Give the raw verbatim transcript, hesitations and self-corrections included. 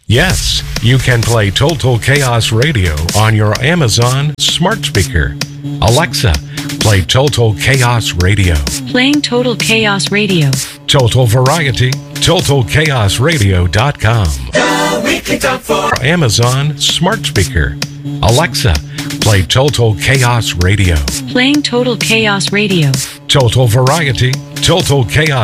Yes, you can play Total Chaos Radio on your Amazon smart speaker. Alexa, play Total Chaos Radio. Playing Total Chaos Radio. Total Variety, total chaos radio dot com. The weekly top four. Amazon smart speaker. Alexa, play Total Chaos Radio. Playing Total Chaos Radio. Total Variety, total chaos